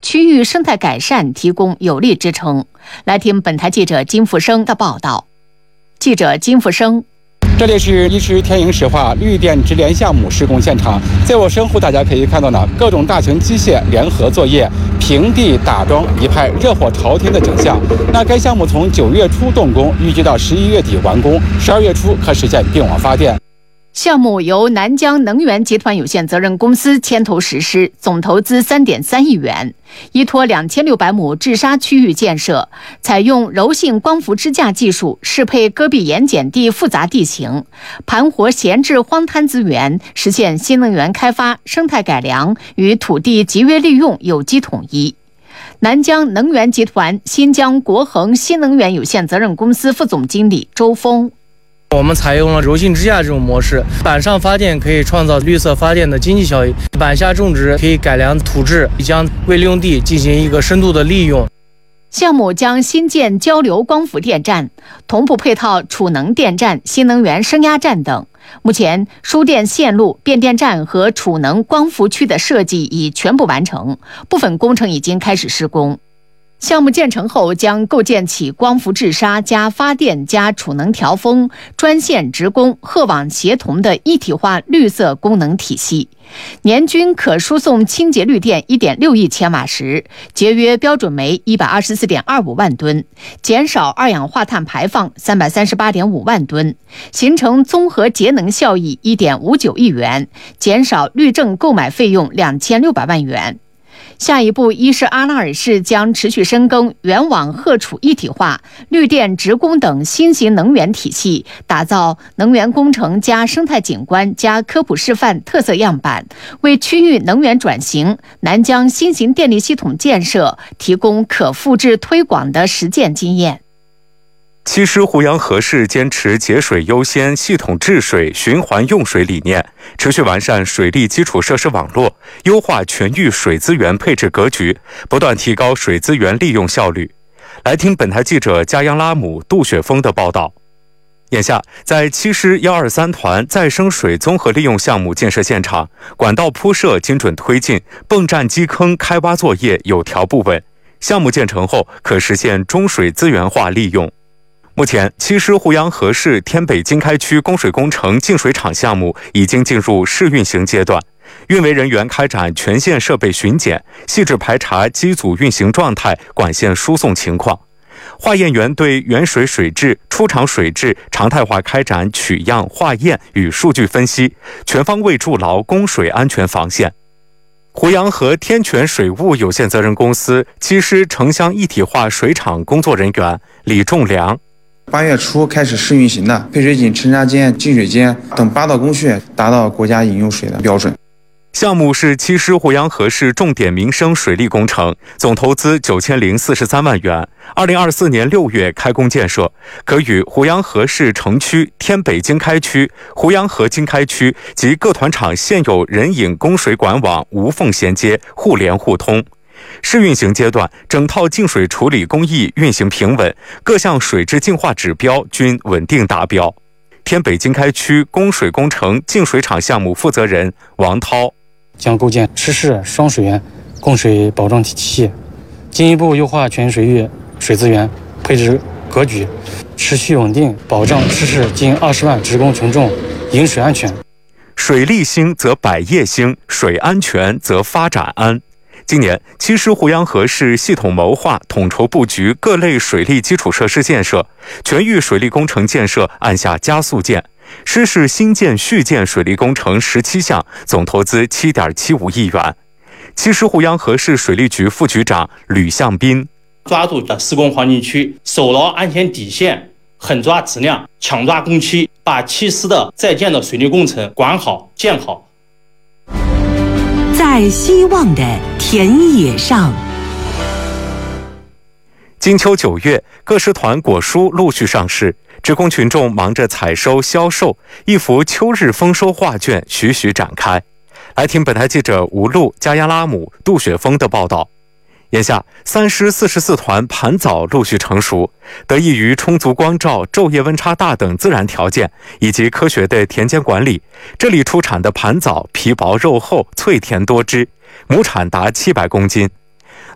区域生态改善提供有力支撑。来听本台记者金富生的报道。记者金富生。 这里是伊施天盈石化绿电直联项目施工现场，在我身后大家可以看到呢，各种大型机械联合作业，平地打桩，一派热火朝天的景象。那该项目从9月初动工，预计到11月底完工，12月初可实现并网发电。 项目由南江能源集团有限责任公司牵头实施，总投资3.3亿元，依托2600亩治沙区域建设，采用柔性光伏支架技术，适配戈壁盐碱地复杂地形，盘活闲置荒滩资源，实现新能源开发、生态改良与土地集约利用有机统一。南江能源集团新疆国恒新能源有限责任公司副总经理周峰。 我们采用了柔性支架这种模式，板上发电可以创造绿色发电的经济效益，板下种植可以改良土质，将未利用地进行一个深度的利用。 项目将新建交流光伏电站，同步配套储能电站、新能源升压站等。目前，输电线路、变电站和储能光伏区的设计已全部完成，部分工程已经开始施工。项目建成后，将构建起光伏治沙加发电加储能调峰、专线直供、鹤网协同的一体化绿色功能体系，年均可输送清洁绿电1.6亿千瓦时，节约标准煤124.25万吨，减少二氧化碳排放338.5万吨，形成综合节能效益1.59亿元，减少绿证购买费用2600万元。下一步，伊施阿拉尔市将持续深耕原网荷储一体化、绿电直供等新型能源体系，打造能源工程加生态景观加科普示范特色样板，为区域能源转型、南江新型电力系统建设提供可复制推广的实践经验。 七师湖阳河市坚持节水优先、系统治水、循环用水理念，持续完善水利基础设施网络，优化全域水资源配置格局，不断提高水资源利用效率。来听本台记者加央拉姆、杜雪峰的报道。眼下，在七师123团再生水综合利用项目建设现场，管道铺设精准推进，泵站基坑开挖作业有条不紊。项目建成后，可实现中水资源化利用。目前，七师湖阳河市天北经开区供水工程净水厂项目已经进入试运行阶段，运维人员开展全线设备巡检，细致排查机组运行状态、管线输送情况。化验员对原水水质、出厂水质常态化开展取样、化验与数据分析，全方位筑牢供水安全防线。湖阳河天泉水务有限责任公司七师城乡一体化水厂工作人员李仲良。 8月初开始试运行的配水井、沉闸间、净水间等8道工序达到国家饮用水的标准。 项目是七师湖阳河市重点民生水利工程，总投资9043万元，2024年6月开工建设，可与湖阳河市城区、天北经开区、湖阳河经开区及各团厂现有人引供水管网无缝衔接，互联互通。试运行阶段，整套净水处理工艺运行平稳，各项水质净化指标均稳定达标。天北经开区供水工程净水厂项目负责人王涛将构建池式双水源供水保障体系，进一步优化全水域水资源配置格局，持续稳定保障池市近20万职工群众饮水安全。 水利兴则百业兴，水安全则发展安。今年，七师湖阳河市系统谋划、统筹布局各类水利基础设施建设，全域水利工程建设按下加速键。市市新建、续建水利工程17项，总投资7.75亿元。七师湖阳河市水利局副局长吕向斌抓住施工黄金区，守牢安全底线，狠抓质量，抢抓工期，把七师的在建的水利工程管好、建好。 在希望的田野上， 金秋9月，各师团果蔬陆续上市，职工群众忙着采收销售，一幅秋日丰收画卷徐徐展开。来听本台记者吴璐、加央拉姆、杜雪峰的报道。眼下，3师44团盘枣陆续成熟，得益于充足光照、昼夜温差大等自然条件，以及科学的田间管理，这里出产的盘枣皮薄肉厚、脆甜多汁，亩产达700公斤。